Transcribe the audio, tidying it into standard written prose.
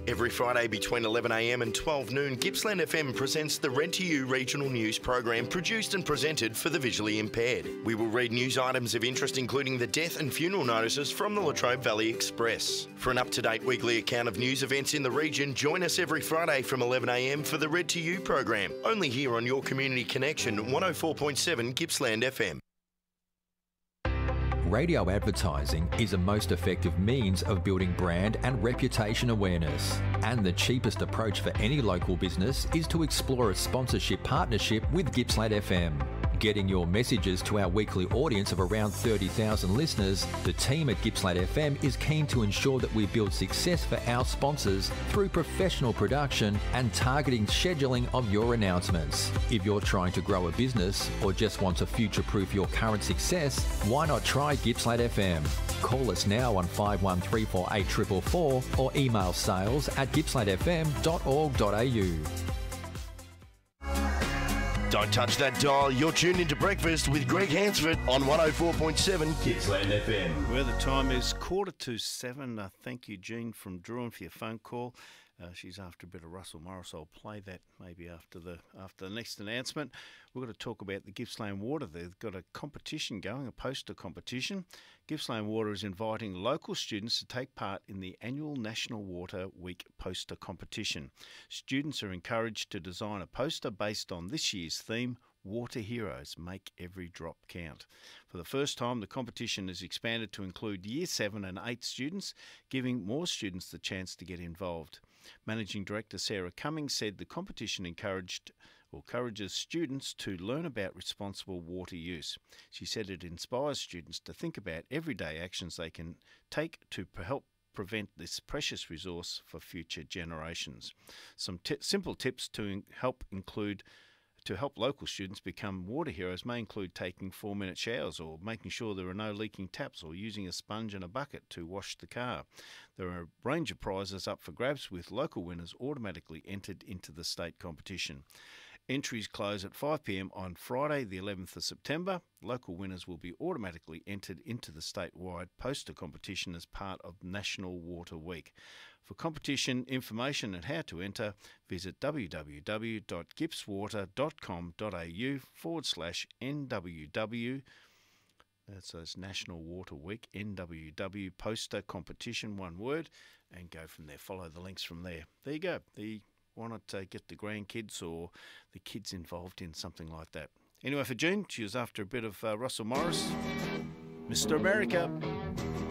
Every Friday between 11am and 12 noon, Gippsland FM presents the Red to You regional news program produced and presented for the visually impaired. We will read news items of interest including the death and funeral notices from the Latrobe Valley Express. For an up-to-date weekly account of news events in the region, join us every Friday from 11am for the Red to You program, only here on your Community Connection 104.7 Gippsland FM. Radio advertising is a most effective means of building brand and reputation awareness. And the cheapest approach for any local business is to explore a sponsorship partnership with Gippsland FM. Getting your messages to our weekly audience of around 30,000 listeners, the team at Gippsland FM is keen to ensure that we build success for our sponsors through professional production and targeting scheduling of your announcements. If you're trying to grow a business or just want to future-proof your current success, why not try Gippsland FM? Call us now on 51348444 or email sales@gippslandfm.org.au. Don't touch that dial. You're tuned into Breakfast with Greg Hansford on 104.7 Gippsland FM. Where the time is 7:15. Thank you, Jean from Druin, for your phone call. She's after a bit of Russell Morris. I'll play that maybe after the next announcement. We're going to talk about the Gippsland Water. They've got a competition going, a poster competition. Gippsland Water is inviting local students to take part in the annual National Water Week poster competition. Students are encouraged to design a poster based on this year's theme, Water Heroes, Make Every Drop Count. For the first time, the competition is expanded to include Year 7 and 8 students, giving more students the chance to get involved. Managing Director Sarah Cummings said the competition encourages students to learn about responsible water use. She said it inspires students to think about everyday actions they can take to help prevent this precious resource for future generations. Some simple tips to help local students become water heroes may include taking 4-minute showers or making sure there are no leaking taps or using a sponge and a bucket to wash the car. There are a range of prizes up for grabs with local winners automatically entered into the state competition. Entries close at 5pm on Friday, the 11th of September. Local winners will be automatically entered into the statewide poster competition as part of National Water Week. For competition information and how to enter, visit www.gippswater.com.au/NWW. That's National Water Week, NWW poster competition, one word, and go from there. Follow the links from there. There you go. Why not get the grandkids or the kids involved in something like that? Anyway, for Jean, she was after a bit of Russell Morris, Mr. America.